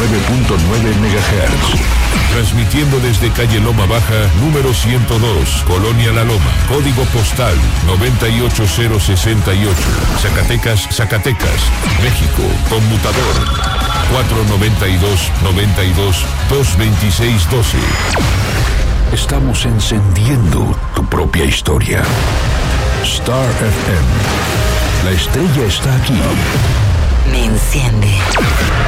MHz. Transmitiendo desde calle Loma Baja, número 102, Colonia La Loma, código postal 98068, Zacatecas, México, conmutador 492-92-226-12. Estamos encendiendo tu propia historia. Star FM. La estrella está aquí. Me enciende.